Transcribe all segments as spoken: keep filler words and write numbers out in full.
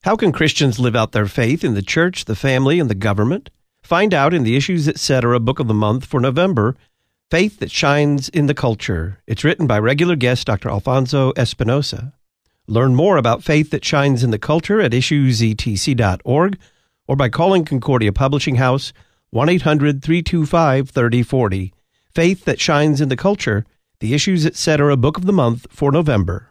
How can Christians live out their faith in the church, the family, and the government? Find out in the Issues Etc. Book of the Month for November, Faith That Shines in the Culture. It's written by regular guest Doctor Alfonso Espinosa. Learn more about Faith That Shines in the Culture at issues e t c dot org or by calling Concordia Publishing House one eight hundred, three two five, three oh four oh. Faith That Shines in the Culture, the Issues Etc. Book of the Month for November.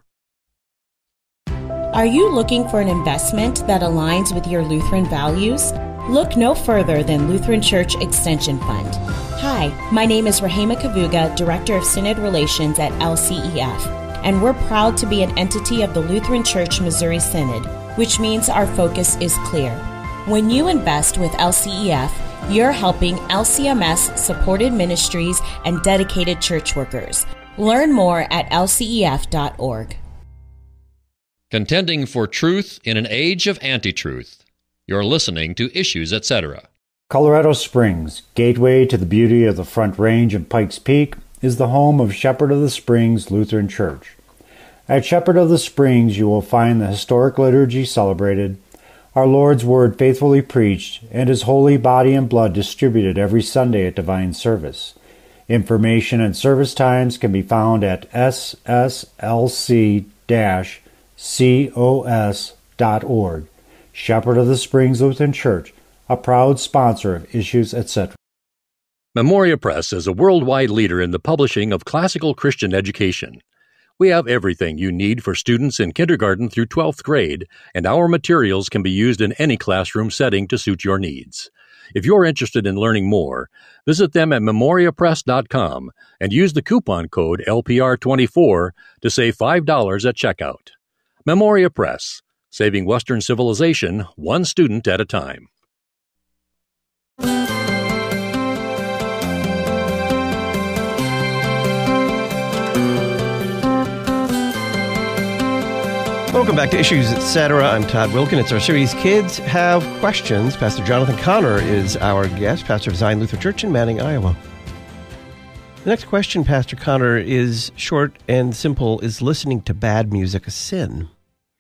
Are you looking for an investment that aligns with your Lutheran values? Look no further than Lutheran Church Extension Fund. Hi, my name is Rahema Kavuga, Director of Synod Relations at L C E F, and we're proud to be an entity of the Lutheran Church Missouri Synod, which means our focus is clear. When you invest with L C E F, you're helping L C M S-supported ministries and dedicated church workers. Learn more at L C E F dot org. Contending for truth in an age of anti-truth. You're listening to Issues Etc. Colorado Springs, gateway to the beauty of the Front Range and Pikes Peak, is the home of Shepherd of the Springs Lutheran Church. At Shepherd of the Springs, you will find the historic liturgy celebrated, our Lord's Word faithfully preached, and His holy body and blood distributed every Sunday at divine service. Information and service times can be found at s s l c dash cos dot org. Shepherd of the Springs Lutheran Church, a proud sponsor of Issues Etc. Memoria Press is a worldwide leader in the publishing of classical Christian education. We have everything you need for students in kindergarten through twelfth grade, and our materials can be used in any classroom setting to suit your needs. If you're interested in learning more, visit them at memoria press dot com and use the coupon code L P R twenty-four to save five dollars at checkout. Memoria Press, saving Western civilization one student at a time. Welcome back to Issues Etc. I'm Todd Wilkin. It's our series Kids Have Questions. Pastor Jonathan Connor is our guest, pastor of Zion Lutheran Church in Manning, Iowa. The next question, Pastor Connor, is short and simple. Is listening to bad music a sin?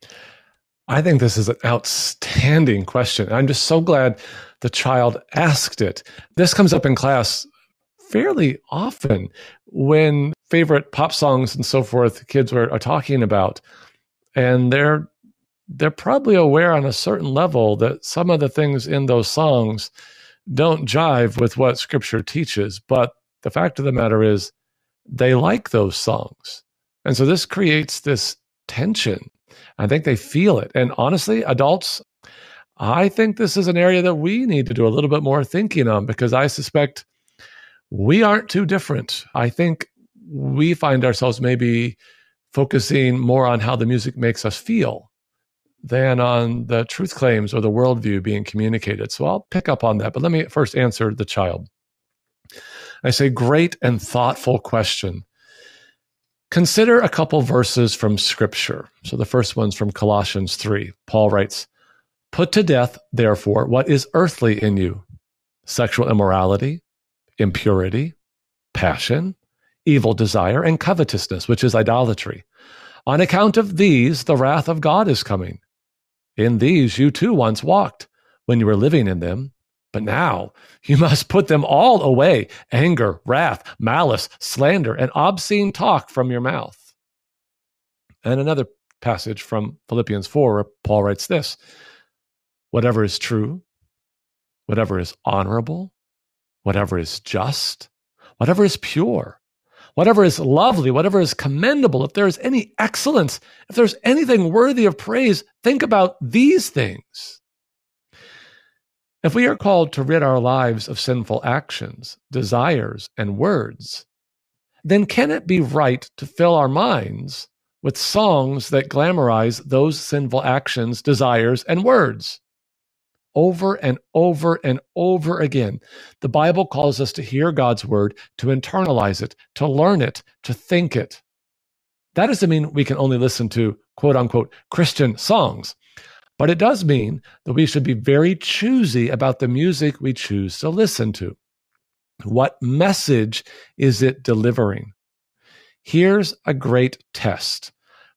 I think this is an outstanding question. I'm just so glad the child asked it. This comes up in class fairly often when favorite pop songs and so forth kids are, are talking about. And they're they're probably aware on a certain level that some of the things in those songs don't jive with what Scripture teaches. But the fact of the matter is they like those songs. And so this creates this tension. I think they feel it. And honestly, adults, I think this is an area that we need to do a little bit more thinking on, because I suspect we aren't too different. I think we find ourselves maybe focusing more on how the music makes us feel than on the truth claims or the worldview being communicated. So I'll pick up on that. But let me first answer the child. I say, great and thoughtful question. Consider a couple verses from Scripture. So the first one's from Colossians three. Paul writes, "Put to death, therefore, what is earthly in you: sexual immorality, impurity, passion, evil desire, and covetousness, which is idolatry. On account of these, the wrath of God is coming. In these you too once walked, when you were living in them. But now you must put them all away: anger, wrath, malice, slander, and obscene talk from your mouth." And another passage from Philippians four, where Paul writes this: "Whatever is true, whatever is honorable, whatever is just, whatever is pure, whatever is lovely, whatever is commendable, if there is any excellence, if there's anything worthy of praise, think about these things." If we are called to rid our lives of sinful actions, desires, and words, then can it be right to fill our minds with songs that glamorize those sinful actions, desires, and words? Over and over and over again, the Bible calls us to hear God's word, to internalize it, to learn it, to think it. That doesn't mean we can only listen to quote-unquote Christian songs. But it does mean that we should be very choosy about the music we choose to listen to. What message is it delivering? Here's a great test.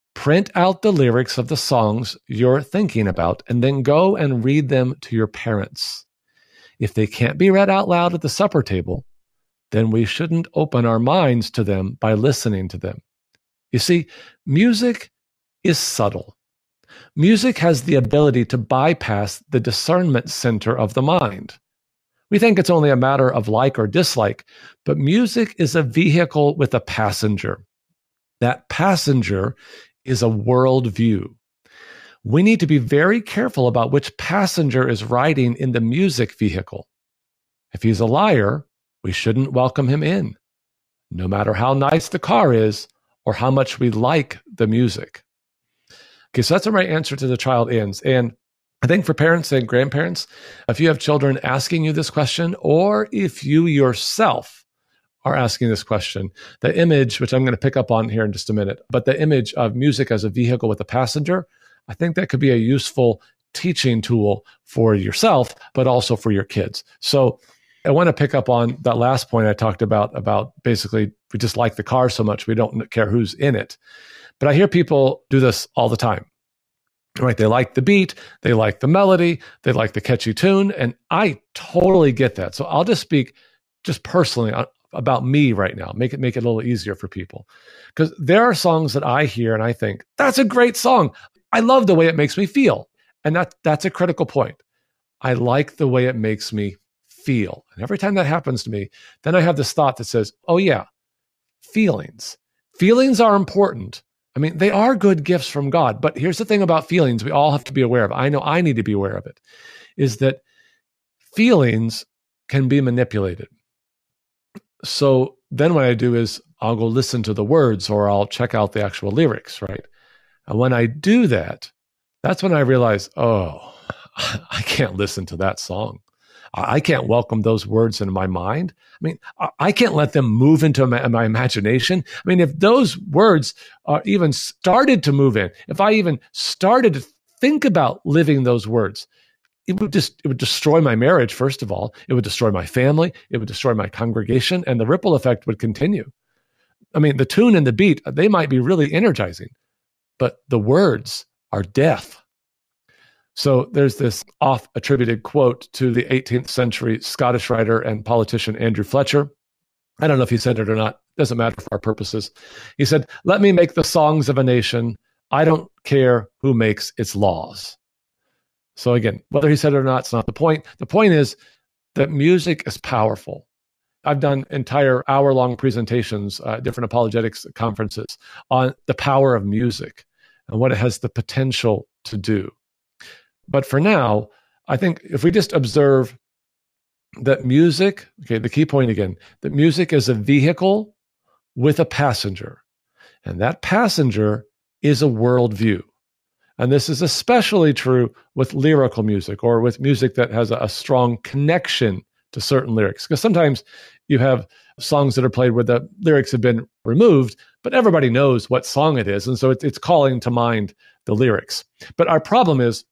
Print out the lyrics of the songs you're thinking about and then go and read them to your parents. If they can't be read out loud at the supper table, then we shouldn't open our minds to them by listening to them. You see, music is subtle. Music has the ability to bypass the discernment center of the mind. We think it's only a matter of like or dislike, but music is a vehicle with a passenger. That passenger is a worldview. We need to be very careful about which passenger is riding in the music vehicle. If he's a liar, we shouldn't welcome him in, no matter how nice the car is or how much we like the music. Okay, so that's where my answer to the child ends. And I think for parents and grandparents, if you have children asking you this question, or if you yourself are asking this question, the image, which I'm going to pick up on here in just a minute, but the image of music as a vehicle with a passenger, I think that could be a useful teaching tool for yourself, but also for your kids. So I want to pick up on that last point I talked about, about basically we just like the car so much, we don't care who's in it. But I hear people do this all the time, right? They like the beat, they like the melody, they like the catchy tune, and I totally get that. So I'll just speak just personally about me right now, make it make it a little easier for people. Because there are songs that I hear and I think, that's a great song. I love the way it makes me feel. And that that's a critical point. I like the way it makes me feel. And every time that happens to me, then I have this thought that says, oh yeah, feelings. Feelings are important. I mean, they are good gifts from God. But here's the thing about feelings we all have to be aware of. I know I need to be aware of it, is that feelings can be manipulated. So then what I do is I'll go listen to the words or I'll check out the actual lyrics, right? And when I do that, that's when I realize, oh, I can't listen to that song. I can't welcome those words into my mind. I mean, I can't let them move into my, my imagination. I mean, if those words are even started to move in, if I even started to think about living those words, it would just, it would destroy my marriage, first of all. It would destroy my family. It would destroy my congregation, and the ripple effect would continue. I mean, the tune and the beat, they might be really energizing, but the words are death. So there's this oft-attributed quote to the eighteenth century Scottish writer and politician Andrew Fletcher. I don't know if he said it or not. Doesn't matter for our purposes. He said, "Let me make the songs of a nation. I don't care who makes its laws." So again, whether he said it or not, it's not the point. The point is that music is powerful. I've done entire hour-long presentations at different apologetics conferences on the power of music and what it has the potential to do. But for now, I think if we just observe that music, okay, the key point again, that music is a vehicle with a passenger, and that passenger is a worldview. And this is especially true with lyrical music or with music that has a, a strong connection to certain lyrics. Because sometimes you have songs that are played where the lyrics have been removed, but everybody knows what song it is. And so it, it's calling to mind the lyrics. But our problem is,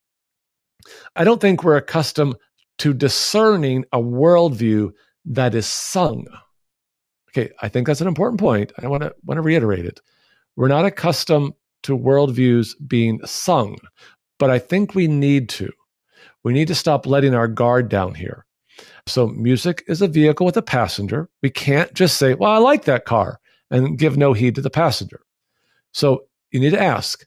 I don't think we're accustomed to discerning a worldview that is sung. Okay, I think that's an important point. I want to want to reiterate it. We're not accustomed to worldviews being sung, but I think we need to. We need to stop letting our guard down here. So music is a vehicle with a passenger. We can't just say, well, I like that car, and give no heed to the passenger. So you need to ask,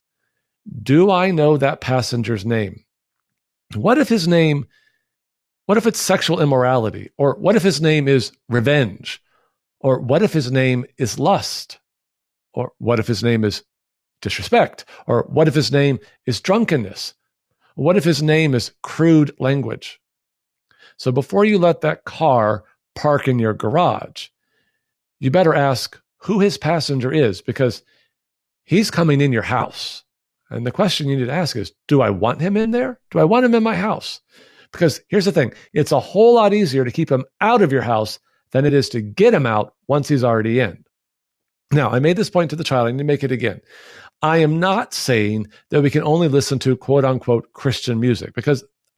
do I know that passenger's name? What if his name, what if it's sexual immorality? Or what if his name is revenge? Or what if his name is lust? Or what if his name is disrespect? Or what if his name is drunkenness? What if his name is crude language? So before you let that car park in your garage, you better ask who his passenger is, because he's coming in your house. And the question you need to ask is, do I want him in there? Do I want him in my house? Because here's the thing, it's a whole lot easier to keep him out of your house than it is to get him out once he's already in. Now, I made this point to the child, I need to make it again. I am not saying that we can only listen to quote unquote Christian music, because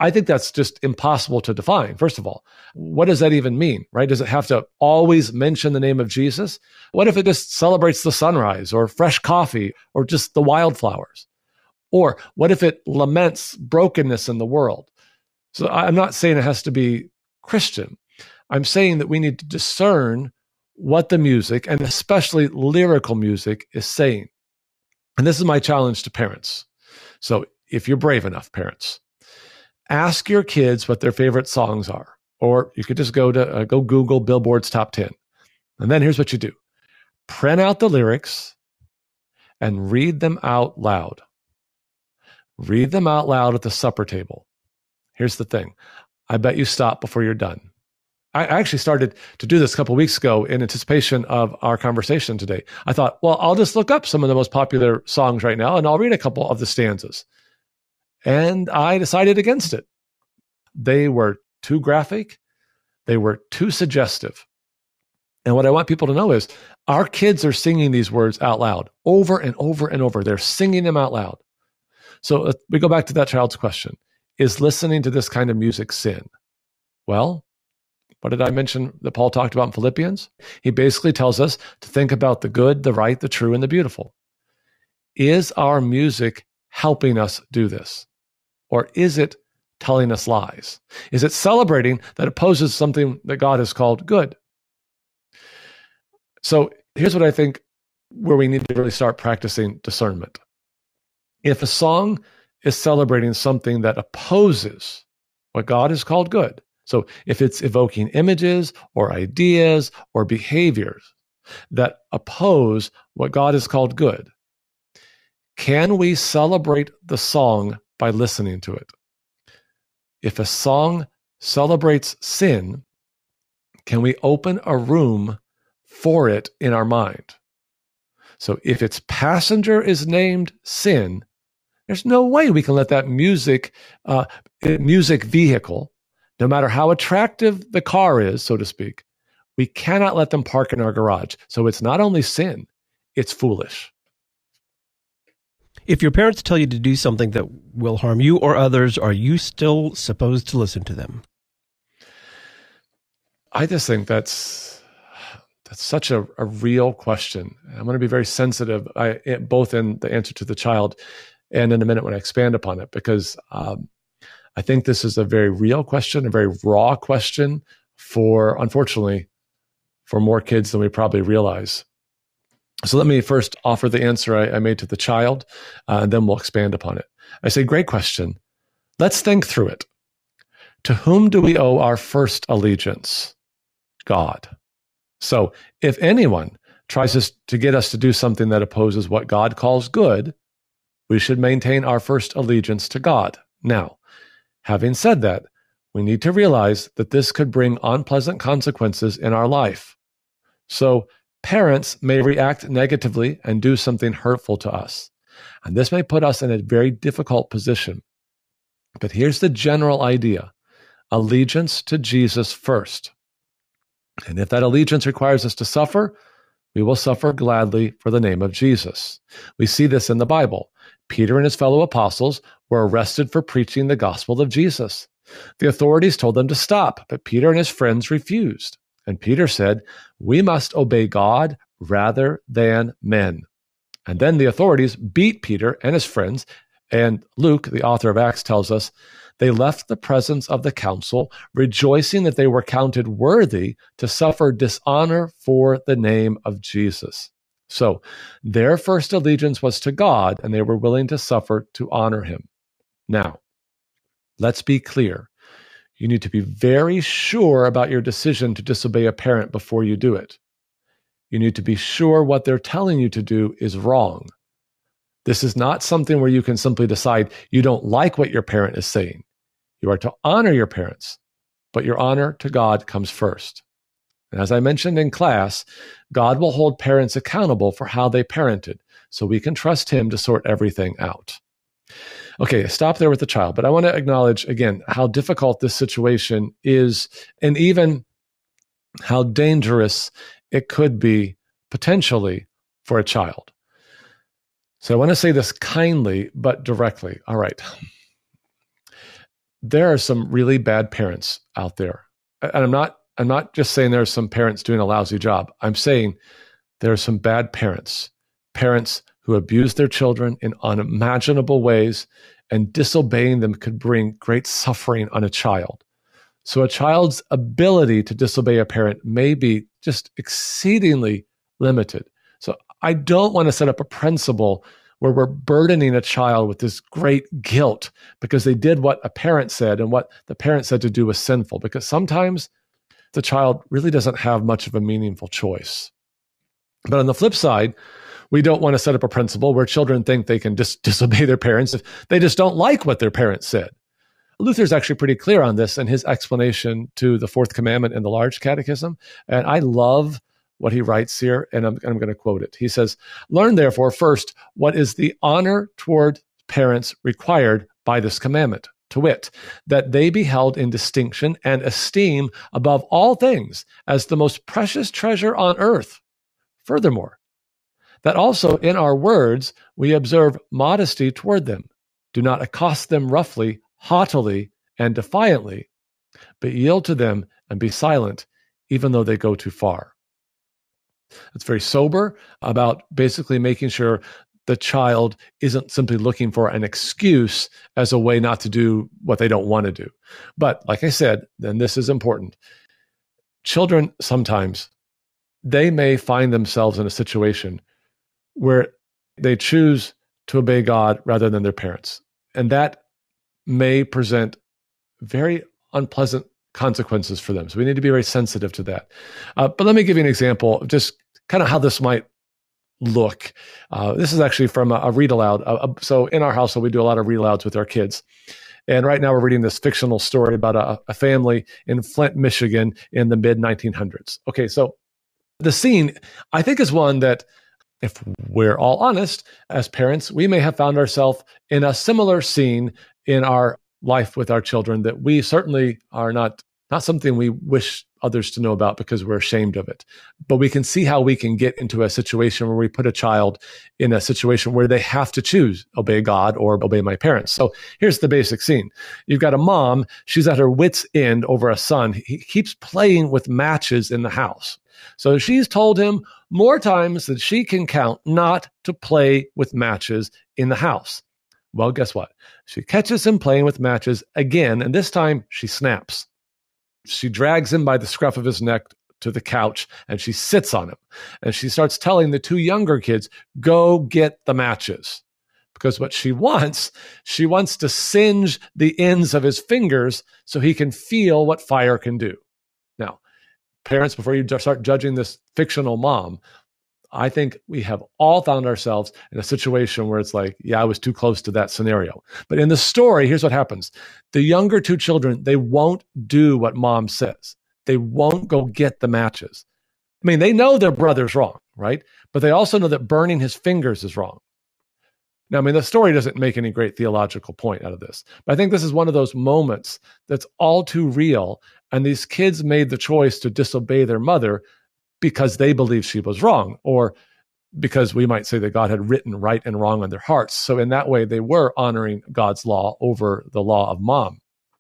I think that's just impossible to define. First of all, what does that even mean, right? Does it have to always mention the name of Jesus? What if it just celebrates the sunrise or fresh coffee or just the wildflowers? Or what if it laments brokenness in the world? So I'm not saying it has to be Christian. I'm saying that we need to discern what the music, and especially lyrical music, is saying. And this is my challenge to parents. So if you're brave enough, parents, ask your kids what their favorite songs are. Or you could just go to uh, go Google Billboard's top ten. And then here's what you do. Print out the lyrics and read them out loud. Read them out loud at the supper table. Here's the thing. I bet you stop before you're done. I actually started to do this a couple of weeks ago in anticipation of our conversation today. I thought, well, I'll just look up some of the most popular songs right now, and I'll read a couple of the stanzas. And I decided against it. They were too graphic. They were too suggestive. And what I want people to know is our kids are singing these words out loud over and over and over. They're singing them out loud. So uh, we go back to that child's question. Is listening to this kind of music sin? Well, what did I mention that Paul talked about in Philippians? He basically tells us to think about the good, the right, the true, and the beautiful. Is our music helping us do this? Or is it telling us lies? Is it celebrating that opposes something that God has called good? So here's what I think where we need to really start practicing discernment. If a song is celebrating something that opposes what God has called good, so if it's evoking images or ideas or behaviors that oppose what God has called good, can we celebrate the song by listening to it? If a song celebrates sin, can we open a room for it in our mind? So if its passenger is named sin, there's no way we can let that music, uh, music vehicle, no matter how attractive the car is, so to speak, we cannot let them park in our garage. So it's not only sin, it's foolish. If your parents tell you to do something that will harm you or others, are you still supposed to listen to them? I just think that's that's such a, a real question. I'm going to be very sensitive, I, both in the answer to the child and in a minute when I expand upon it, because um, I think this is a very real question, a very raw question for, unfortunately, for more kids than we probably realize. So let me first offer the answer I, I made to the child, uh, and then we'll expand upon it. I say, great question. Let's think through it. To whom do we owe our first allegiance? God. So if anyone tries to get us to do something that opposes what God calls good, we should maintain our first allegiance to God. Now, having said that, we need to realize that this could bring unpleasant consequences in our life. So parents may react negatively and do something hurtful to us. And this may put us in a very difficult position. But here's the general idea. Allegiance to Jesus first. And if that allegiance requires us to suffer, we will suffer gladly for the name of Jesus. We see this in the Bible. Peter and his fellow apostles were arrested for preaching the gospel of Jesus. The authorities told them to stop, but Peter and his friends refused. And Peter said, "We must obey God rather than men." And then the authorities beat Peter and his friends, and Luke, the author of Acts, tells us they left the presence of the council, rejoicing that they were counted worthy to suffer dishonor for the name of Jesus. So their first allegiance was to God, and they were willing to suffer to honor him. Now, let's be clear. You need to be very sure about your decision to disobey a parent before you do it. You need to be sure what they're telling you to do is wrong. This is not something where you can simply decide you don't like what your parent is saying. You are to honor your parents, but your honor to God comes first. And as I mentioned in class, God will hold parents accountable for how they parented, so we can trust him to sort everything out. Okay, stop there with the child, but I want to acknowledge again how difficult this situation is, and even how dangerous it could be potentially for a child. So I want to say this kindly, but directly. All right. there are some really bad parents out there. And I'm not, I'm not just saying there are some parents doing a lousy job. I'm saying there are some bad parents, parents who abuse their children in unimaginable ways, and disobeying them could bring great suffering on a child. So a child's ability to disobey a parent may be just exceedingly limited. So I don't want to set up a principle where we're burdening a child with this great guilt because they did what a parent said, and what the parent said to do was sinful, because sometimes the child really doesn't have much of a meaningful choice. But on the flip side, we don't want to set up a principle where children think they can just disobey their parents if they just don't like what their parents said. Luther's actually pretty clear on this in his explanation to the fourth commandment in the Large Catechism. And I love what he writes here, and I'm, I'm going to quote it. He says, "Learn therefore first what is the honor toward parents required by this commandment, to wit, that they be held in distinction and esteem above all things as the most precious treasure on earth. Furthermore, that also in our words we observe modesty toward them, do not accost them roughly, haughtily, and defiantly, but yield to them and be silent, even though they go too far." It's very sober about basically making sure the child isn't simply looking for an excuse as a way not to do what they don't want to do. But like I said, and this is important, children sometimes, they may find themselves in a situation where they choose to obey God rather than their parents. And that may present very unpleasant consequences for them. So we need to be very sensitive to that. Uh, but let me give you an example of just kind of how this might look. Uh, this is actually from a, a read aloud. Uh, so in our household, we do a lot of read alouds with our kids. And right now we're reading this fictional story about a, a family in Flint, Michigan in the mid nineteen hundreds. Okay, so the scene, I think, is one that, if we're all honest, as parents, we may have found ourselves in a similar scene in our life with our children that we certainly are not, not something we wish others to know about because we're ashamed of it. But we can see how we can get into a situation where we put a child in a situation where they have to choose, obey God or obey my parents. So here's the basic scene. You've got a mom. She's at her wit's end over a son. He keeps playing with matches in the house. So she's told him more times than she can count not to play with matches in the house. Well, guess what? She catches him playing with matches again, and this time she snaps. She drags him by the scruff of his neck to the couch, and she sits on him. And she starts telling the two younger kids, go get the matches. Because what she wants, she wants to singe the ends of his fingers so he can feel what fire can do. Now, parents, before you start judging this fictional mom, I think we have all found ourselves in a situation where it's like, yeah, I was too close to that scenario. But in the story, here's what happens. The younger two children, they won't do what mom says. They won't go get the matches. I mean, they know their brother's wrong, right? But they also know that burning his fingers is wrong. Now, I mean, the story doesn't make any great theological point out of this. But I think this is one of those moments that's all too real. And these kids made the choice to disobey their mother because they believed she was wrong, or because we might say that God had written right and wrong on their hearts. So in that way, they were honoring God's law over the law of mom.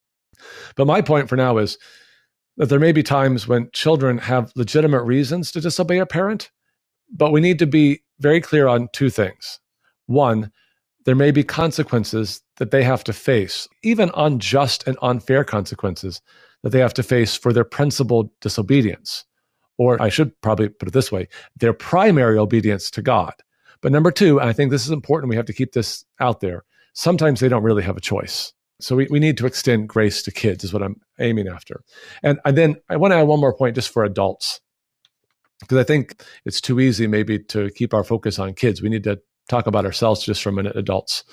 But my point for now is that there may be times when children have legitimate reasons to disobey a parent, but we need to be very clear on two things. One, there may be consequences that they have to face, even unjust and unfair consequences that they have to face for their principled disobedience. Or I should probably put it this way, their primary obedience to God. But number two, and I think this is important, we have to keep this out there, sometimes they don't really have a choice. So we, we need to extend grace to kids is what I'm aiming after. And, and then I want to add one more point just for adults, because I think it's too easy maybe to keep our focus on kids. We need to talk about ourselves just for a minute, adults.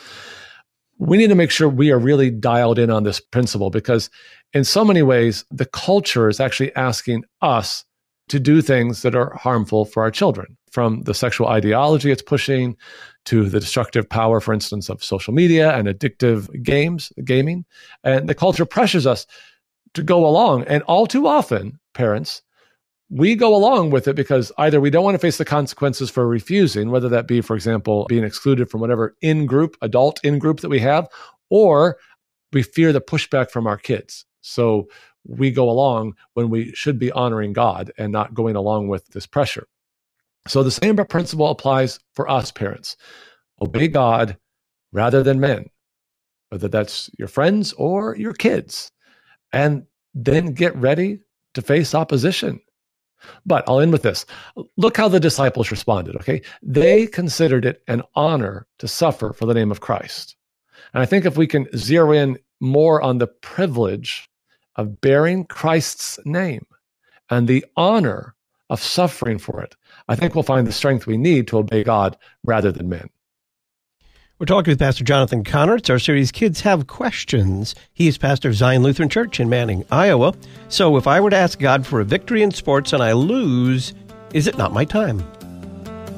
We need to make sure we are really dialed in on this principle, because in so many ways, the culture is actually asking us to do things that are harmful for our children, from the sexual ideology it's pushing to the destructive power, for instance, of social media and addictive games, gaming. And the culture pressures us to go along. And all too often, parents, we go along with it because either we don't want to face the consequences for refusing, whether that be, for example, being excluded from whatever in-group, adult in-group that we have, or we fear the pushback from our kids. So we go along when we should be honoring God and not going along with this pressure. So the same principle applies for us parents. Obey God rather than men, whether that's your friends or your kids, and then get ready to face opposition. But I'll end with this. Look how the disciples responded, okay? They considered it an honor to suffer for the name of Christ. And I think if we can zero in more on the privilege of bearing Christ's name and the honor of suffering for it, I think we'll find the strength we need to obey God rather than men. We're talking with Pastor Jonathan Connor. It's our series, Kids Have Questions. He is pastor of Zion Lutheran Church in Manning, Iowa. So if I were to ask God for a victory in sports and I lose, is it not my time?